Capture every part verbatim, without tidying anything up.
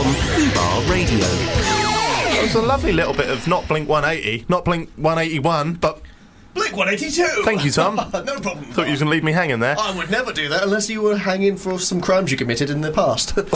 Fubar Radio. That was a lovely little bit of not Blink one eighty, not Blink one eighty-one, but Blink one eighty-two! Thank you, Tom. No problem. Thought you was going to leave me hanging there. I would never do that unless you were hanging for some crimes you committed in the past. Jeez,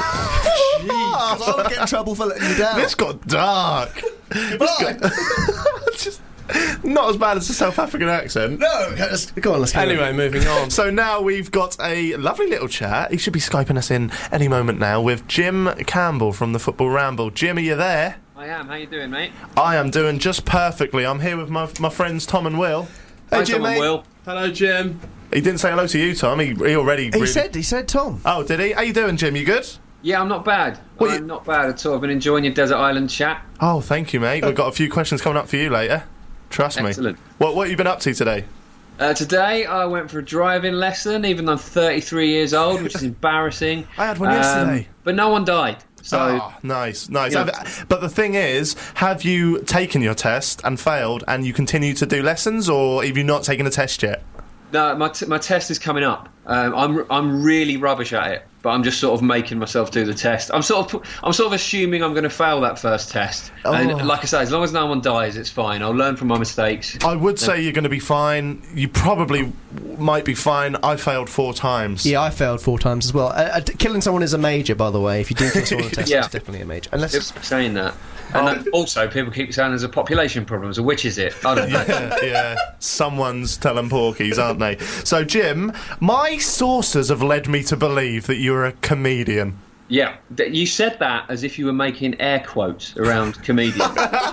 I would get in trouble for letting you down. This got dark. Goodbye. Just not as bad as the South African accent. No, let's, go on, let's go. Anyway, moving on. So now we've got a lovely little chat. He should be Skyping us in any moment now with Jim Campbell from the Football Ramble. Jim, are you there? I am. How you doing, mate? I am doing just perfectly. I'm here with my my friends Tom and Will. Hey, Hi, Jim, Tom and mate. Will. Hello, Jim. He didn't say hello to you, Tom. He, he already... He really- said, he said Tom. Oh, did he? How you doing, Jim? You good? Yeah, I'm not bad. What I'm you- not bad at all. I've been enjoying your desert island chat. Oh, thank you, mate. We've got a few questions coming up for you later. Trust me. Excellent. What what have you been up to today? Uh, today, I went for a driving lesson, even though I'm thirty-three years old, which is embarrassing. I had one yesterday. But no one died. So, Oh, nice, nice. Yeah. Have- But the thing is, have you taken your test and failed and you continue to do lessons, or have you not taken a test yet? no, my, t- my test is coming up. Um, I'm I'm really rubbish at it, but I'm just sort of making myself do the test. I'm sort of I'm sort of assuming I'm going to fail that first test. Oh. And like I say, as long as no one dies, it's fine. I'll learn from my mistakes. I would say you're going to be fine. You probably might be fine. I failed four times. Yeah, I failed four times as well. Uh, uh, killing someone is a major, by the way. If you do kill someone on a test, Yeah. it's definitely a major. Unless Just saying that. And Oh. then also, people keep saying there's a population problem, so which is it? I don't know. yeah, yeah. Someone's telling porkies, aren't they? So, Jim, my sources have led me to believe that you're a comedian. Yeah, th- you said that as if you were making air quotes around comedian.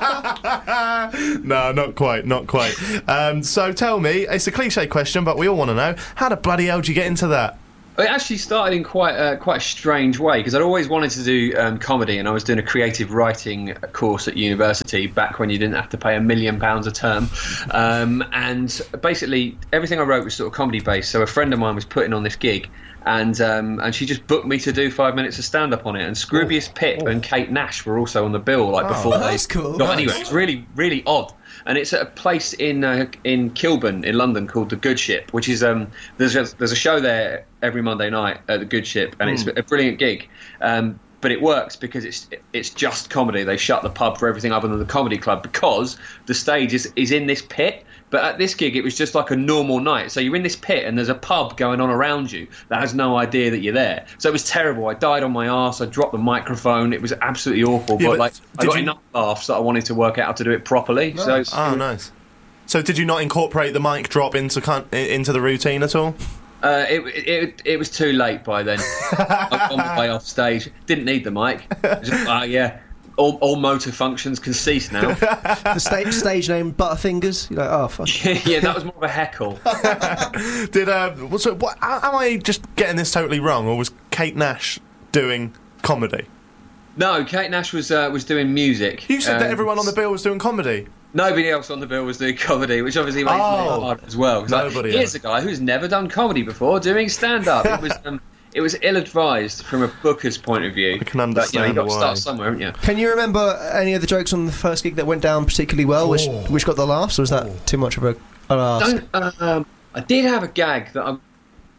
No, not quite, not quite. Um, so, tell me, it's a cliche question, but we all want to know, how the bloody hell did you get into that? It actually started in quite a, quite a strange way, because I'd always wanted to do um, comedy, and I was doing a creative writing course at university back when you didn't have to pay a million pounds a term. Um, and basically, everything I wrote was sort of comedy based. So a friend of mine was putting on this gig, and um, and she just booked me to do five minutes of stand up on it. And Scroobius Pip and Kate Nash were also on the bill, like before they that's cool. got Nice. anywhere. It's really really odd. And it's at a place in uh, in Kilburn in London called the Good Ship, which is um there's a, there's a show there every Monday night at the Good Ship, and it's a brilliant gig. Um, but it works because it's it's just comedy. They shut the pub for everything other than the comedy club because the stage is is in this pit. But at this gig, it was just like a normal night. So you're in this pit and there's a pub going on around you that has no idea that you're there. So it was terrible. I died on my arse. I dropped the microphone. It was absolutely awful. Yeah, but but like I did got you- enough laughs that I wanted to work out how to do it properly. Nice. So Oh, nice. So, did you not incorporate the mic drop into con- into the routine at all? Uh, it, it it was too late by then. I'm on my way off stage. Didn't need the mic. Just, uh, yeah, all, all motor functions can cease now. the stage stage name Butterfingers. You're like, oh fuck. Yeah, that was more of a heckle. Did uh, so what? Am I just getting this totally wrong, or was Kate Nash doing comedy? No, Kate Nash was uh, was doing music. You said that Um, everyone on the bill was doing comedy. Nobody else on the bill was doing comedy, which obviously makes Oh. it hard as well. 'Cause, like, Nobody here's else. a guy who's never done comedy before doing stand-up. It was um, it was ill-advised from a booker's point of view. I can But, you know, you understand got to why. start somewhere, haven't you? Can you remember any of the jokes on the first gig that went down particularly well, which Oh. which got the laughs, or was that too much of a an ask? Don't, uh, um, I did have a gag that I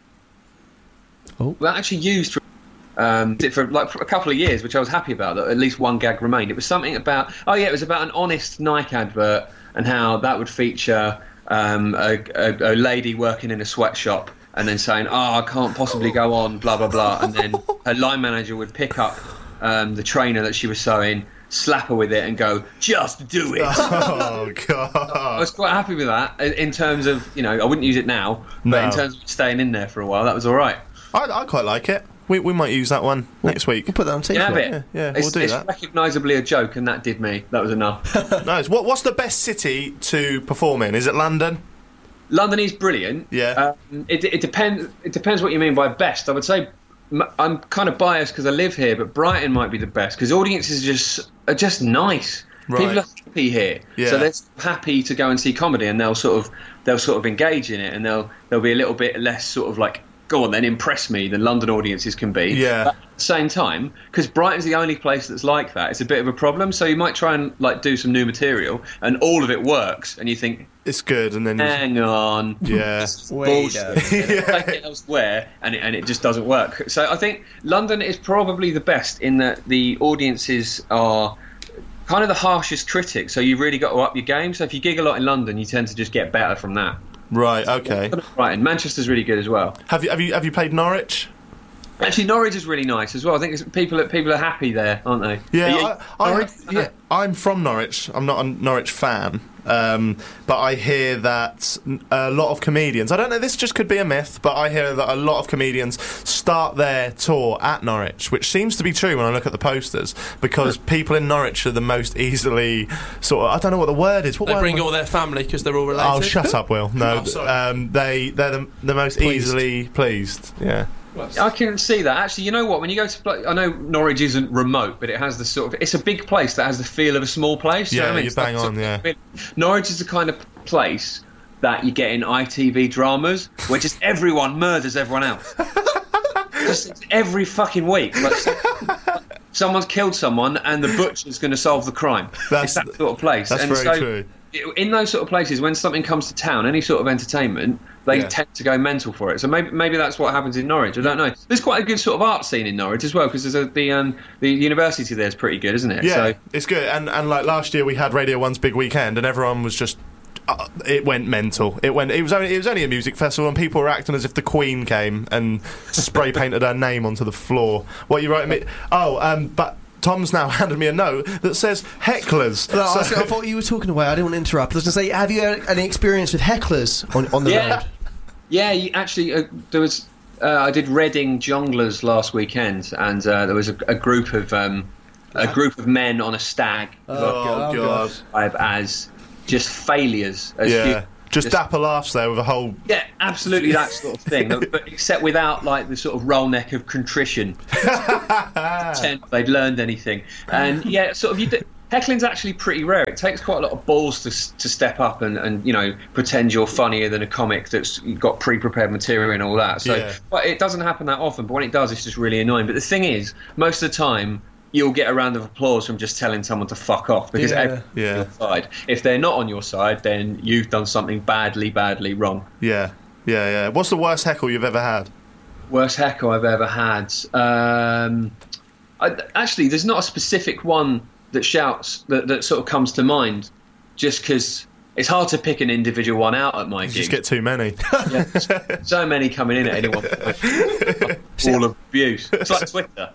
Oh. well, actually used for, um, did for like for a couple of years, which I was happy about. That at least one gag remained. It was something about oh yeah, it was about an honest Nike advert and how that would feature um, a, a, a lady working in a sweatshop and then saying oh I can't possibly go on blah blah blah, and then her line manager would pick up um, the trainer that she was sewing, slap her with it, and go just do it. Oh I god! was quite happy with that in- in terms of, you know, I wouldn't use it now, but No. in terms of staying in there for a while, that was all right. I, I quite like it. We we might use that one next week. We'll put that on tape. You have it. Yeah, yeah, it's we'll do it's that. recognisably a joke, and that did me. That was enough. Nice. What what's the best city to perform in? Is it London? London is brilliant. Yeah. Um, it, it depends. It depends what you mean by best. I would say m- I'm kind of biased because I live here, but Brighton might be the best because audiences are just are just nice. Right. People are happy here, Yeah. so they're happy to go and see comedy, and they'll sort of they'll sort of engage in it, and they'll they'll be a little bit less sort of like go on then, impress me than London audiences can be. Yeah. But at the same time, because Brighton's the only place that's like that, it's a bit of a problem. So you might try and like do some new material, and all of it works, and you think it's good, and then you... hang on, yeah, Wait bullshit. Yeah. Take it elsewhere, and it, and it just doesn't work. So I think London is probably the best in that the audiences are kind of the harshest critics. So you've really got to up your game. So if you gig a lot in London, you tend to just get better from that. Right. Okay. Right, and Manchester's really good as well. Have you have you have you played Norwich? Actually, Norwich is really nice as well. I think it's, people are, people are happy there, aren't they? Yeah, you, I, I, yeah, I'm from Norwich. I'm not a Norwich fan, um, but I hear that a lot of comedians, I don't know, this just could be a myth, but I hear that a lot of comedians start their tour at Norwich, which seems to be true when I look at the posters, because people in Norwich are the most easily sort of, I don't know what the word is. What they word bring would... all their family because they're all related. Oh, shut up, Will. No, oh, um, they, they're the, the most Pleased. easily pleased, yeah. I can see that. Actually, you know what? When you go to play, I know Norwich isn't remote, but it has the sort of. It's a big place that has the feel of a small place. Yeah, you know what I mean? you It's bang like- on, yeah. Norwich is the kind of place that you get in I T V dramas, where just everyone murders everyone else. Just every fucking week, like, so, someone's killed someone, and the butcher's going to solve the crime. That's- it's that sort of place. That's and very so, true. in those sort of places, when something comes to town, any sort of entertainment, they Yeah. tend to go mental for it. So maybe maybe that's what happens in Norwich. I don't know. There's quite a good sort of art scene in Norwich as well, because there's a, the um, the university there is pretty good, isn't it? Yeah, So, it's good. And and like last year we had Radio One's big weekend, and everyone was just. Uh, it went mental. It went. It was only. It was only a music festival, and people were acting as if the Queen came and spray painted her name onto the floor. What are you writing me? Oh, um, but Tom's now handed me a note that says hecklers. No, I, So- was, I thought you were talking away. I didn't want to interrupt. I was going to say, have you had any experience with hecklers on, on the yeah, road? yeah. You, actually, uh, there was. Uh, I did Reading Jongleurs last weekend, and uh, there was a, a group of um, a group of men on a stag. oh God. I've as just failures. As Yeah. you- Just dapper laughs there with a whole. Yeah, absolutely that sort of thing, but except without like the sort of roll neck of contrition. Pretend they'd learned anything, and yeah, sort of you. Do, heckling's actually pretty rare. It takes quite a lot of balls to s- to step up and, and you know pretend you're funnier than a comic that's got pre-prepared material and all that. So, Yeah. but it doesn't happen that often. But when it does, it's just really annoying. But the thing is, most of the time, you'll get a round of applause from just telling someone to fuck off because Yeah. everyone's Yeah. on your side. If they're not on your side, then you've done something badly, badly wrong. Yeah, yeah, yeah. What's the worst heckle you've ever had? Worst heckle I've ever had. Um, I, actually, there's not a specific one that shouts that, that sort of comes to mind, just because it's hard to pick an individual one out at my You gig. just get too many. Yeah, so many coming in at any one point. All of abuse. It's like Twitter.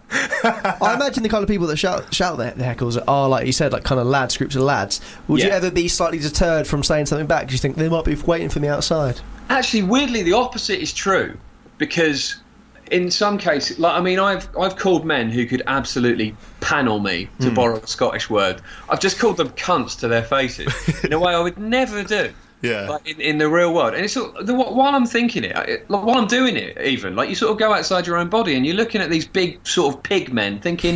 I imagine the kind of people that shout shout the, the heckles are, like you said, like kind of lads, groups of lads. Would you Yeah. ever be slightly deterred from saying something back? Because you think they might be waiting for me outside? Actually, weirdly, the opposite is true, because in some cases, like I mean, I've I've called men who could absolutely panel me, to borrow a Scottish word. I've just called them cunts to their faces in a way I would never do. Yeah. Like in, in the real world, and it's sort of- the, while I'm thinking it, it, like, while I'm doing it, even like you sort of go outside your own body and you're looking at these big sort of pig men, thinking,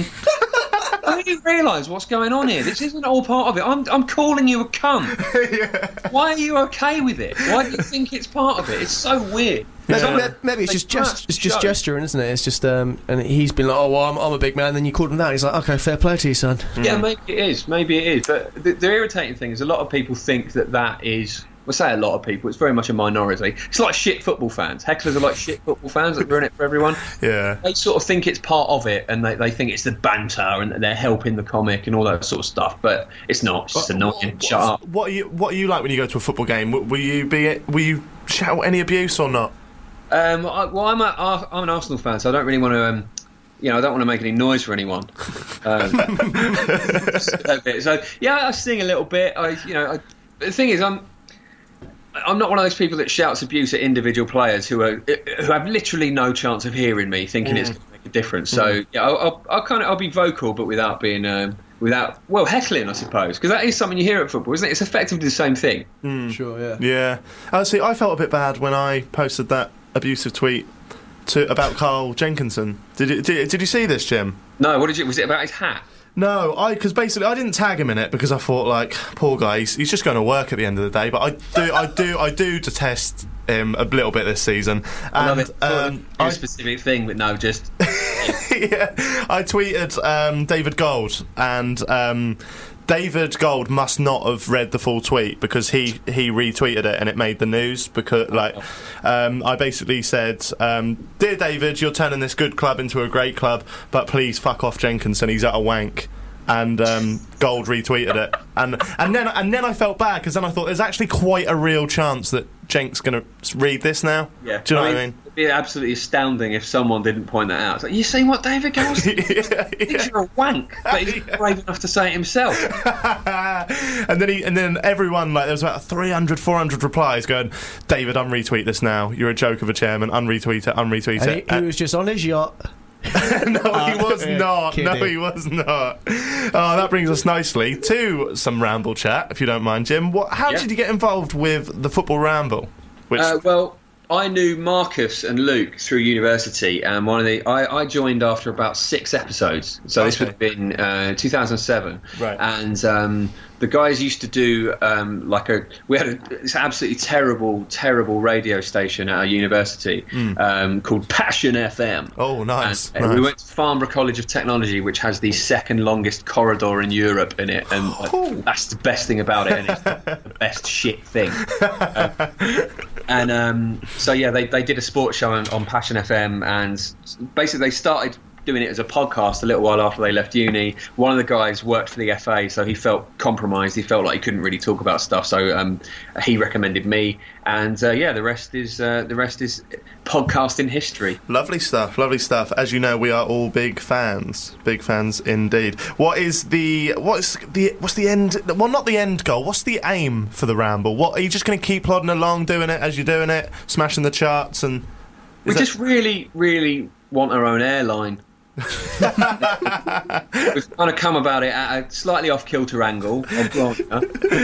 "Do you realise what's going on here? This isn't all part of it. I'm I'm calling you a cunt. Yeah. Why are you okay with it? Why do you think it's part of it? It's so weird." Maybe, So- maybe- maybe it's They just gest- must it's just show. gesturing, isn't it? It's just um, and he's been like, oh well, I'm, I'm a big man. Then you called him that. He's like, okay, fair play to you, son. Yeah, maybe it is. Maybe it is. But the, the irritating thing is a lot of people think that that is... Well, say a lot of people. It's very much a minority. It's like shit football fans. Hecklers are like shit football fans that ruin it for everyone. Yeah. They sort of think it's part of it, and they, they think it's the banter and that they're helping the comic and all that sort of stuff. But it's not. It's just annoying. Shut up. What are you What are you like when you go to a football game? W- Will you be Will you shout any abuse or not? Um, I, well, I'm, a, I'm an Arsenal fan, so I don't really want to... Um, you know, I don't want to make any noise for anyone. Um, so yeah, I sing a little bit. I, you know, I, the thing is, I'm I'm not one of those people that shouts abuse at individual players who are who have literally no chance of hearing me, thinking it's going to make a difference. So yeah, I'll, I'll, I'll kind of I'll be vocal, but without being um, without well heckling, I suppose, because that is something you hear at football, isn't it? It's effectively the same thing. Sure, yeah. Yeah. Uh, see, I felt a bit bad when I posted that abusive tweet to about Carl Jenkinson. Did you, did, did you see this, Jim? No, what did you? Was it about his hat? No, I because basically I didn't tag him in it because I thought like poor guy, he's, he's just going to work at the end of the day. But I do, I do, I do detest him a little bit this season. I love And, it. um, a I- specific thing, but no, just yeah, I tweeted um, David Gold, and um, David Gold must not have read the full tweet because he, he retweeted it and it made the news. Because like, um, I basically said, um, "Dear David, you're turning this good club into a great club, but please fuck off Jenkinson. He's at a wank." And um, Gold retweeted it, and and then and then I felt bad because then I thought there's actually quite a real chance that Jenk's going to read this now. yeah. Do you know what I mean? It'd be absolutely astounding if someone didn't point that out. It's like, you see what David Gold thinks? yeah, Thinks you're a wank, but he's brave enough to say it himself. and then he, and then everyone, like, there was about three hundred, four hundred replies going, "David, unretweet this now. You're a joke of a chairman. Unretweet it. Unretweet And it." he, he was just on his yacht. no, he was Uh, not. kidding. No, he was not. Oh, that brings us nicely to some ramble chat, if you don't mind, Jim. What? How Yeah. did you get involved with the football ramble? Which Uh, well, I knew Marcus and Luke through university, and one of the I, I joined after about six episodes. So this Okay. would have been uh, two thousand seven, Right. And um, the guys used to do um, like a we had a, this absolutely terrible, terrible radio station at our university um, called Passion F M. oh, nice. And, uh, nice. we went to Farnborough College of Technology, which has the second longest corridor in Europe in it, and like, Ooh. that's the best thing about it, and it's the best shit thing. Uh, and um, so yeah, they they did a sports show on, on Passion F M, and basically they started doing it as a podcast a little while after they left uni. One of the guys worked for the F A, so he felt compromised. He felt like he couldn't really talk about stuff, so um, he recommended me. And uh, yeah, the rest is uh, the rest is podcasting history. Lovely stuff, lovely stuff. As you know, we are all big fans, big fans indeed. What is the what's the what's the end? Well, not the end goal. What's the aim for the ramble? What are you just going to keep plodding along, doing it as you're doing it, smashing the charts, and We is that- just really, really want our own airline. We've kind of come about it at a slightly off-kilter angle. Of Blanca.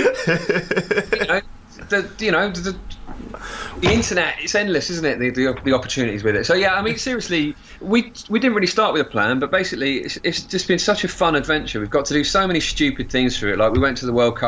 you know, the you know the, the internet, it's endless, isn't it? The, the the opportunities with it. So yeah, I mean, seriously, we we didn't really start with a plan, but basically, it's, it's just been such a fun adventure. We've got to do so many stupid things through it. Like we went to the World Cup